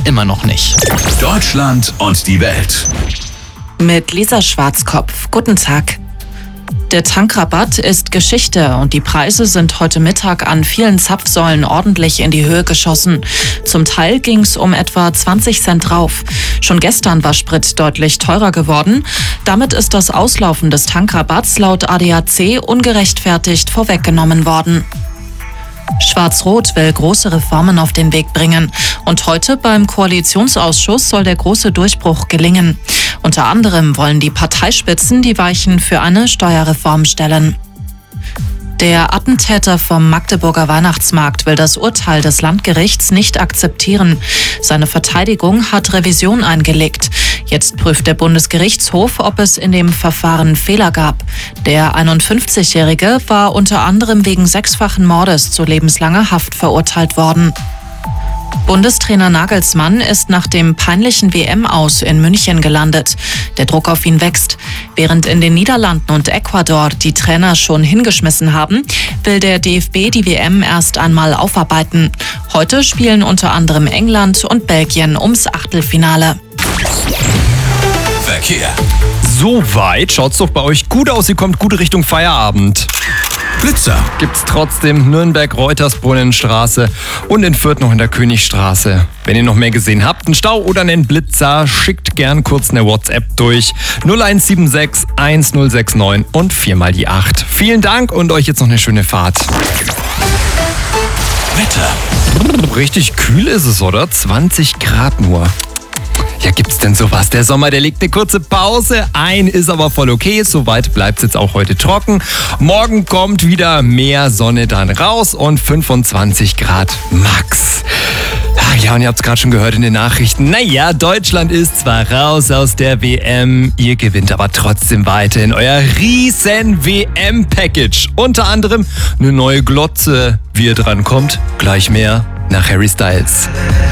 aber immer noch nicht. Deutschland und die Welt. Mit Lisa Schwarzkopf. Guten Tag. Der Tankrabatt ist Geschichte und die Preise sind heute Mittag an vielen Zapfsäulen ordentlich in die Höhe geschossen. Zum Teil ging es um etwa 20 Cent rauf. Schon gestern war Sprit deutlich teurer geworden. Damit ist das Auslaufen des Tankrabatts laut ADAC ungerechtfertigt vorweggenommen worden. Schwarz-Rot will große Reformen auf den Weg bringen. Und heute beim Koalitionsausschuss soll der große Durchbruch gelingen. Unter anderem wollen die Parteispitzen die Weichen für eine Steuerreform stellen. Der Attentäter vom Magdeburger Weihnachtsmarkt will das Urteil des Landgerichts nicht akzeptieren. Seine Verteidigung hat Revision eingelegt. Jetzt prüft der Bundesgerichtshof, ob es in dem Verfahren Fehler gab. Der 51-Jährige war unter anderem wegen 6-fachen Mordes zu lebenslanger Haft verurteilt worden. Bundestrainer Nagelsmann ist nach dem peinlichen WM-Aus in München gelandet. Der Druck auf ihn wächst. Während in den Niederlanden und Ecuador die Trainer schon hingeschmissen haben, will der DFB die WM erst einmal aufarbeiten. Heute spielen unter anderem England und Belgien ums Achtelfinale. Verkehr. Soweit schaut's doch bei euch gut aus. Ihr kommt gut Richtung Feierabend. Blitzer. Gibt's trotzdem Nürnberg-Reutersbrunnenstraße und in Fürth noch in der Königstraße. Wenn ihr noch mehr gesehen habt, einen Stau oder einen Blitzer, schickt gern kurz eine WhatsApp durch 0176 1069 und 4 mal die 8. Vielen Dank und euch jetzt noch eine schöne Fahrt. Wetter. Richtig kühl ist es, oder? 20 Grad nur. Ja, gibt's denn sowas? Der Sommer, der legt eine kurze Pause ein, ist aber voll okay. Soweit bleibt's jetzt auch heute trocken. Morgen kommt wieder mehr Sonne dann raus und 25 Grad max. Ach ja, und ihr habt's gerade schon gehört in den Nachrichten. Naja, Deutschland ist zwar raus aus der WM, ihr gewinnt aber trotzdem weiterhin euer riesen WM-Package. Unter anderem eine neue Glotze. Wie ihr dran kommt, gleich mehr nach Harry Styles.